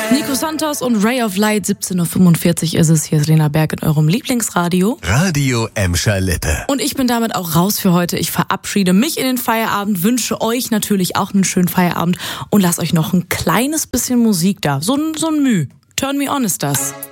Nico Santos und Ray of Light, 17.45 Uhr ist es. Hier ist Lena Berg in eurem Lieblingsradio. Radio Emscher Lippe. Und ich bin damit auch raus für heute. Ich verabschiede mich in den Feierabend, wünsche euch natürlich auch einen schönen Feierabend und lasst euch noch ein kleines bisschen Musik da. So ein Müh. Turn Me On ist das.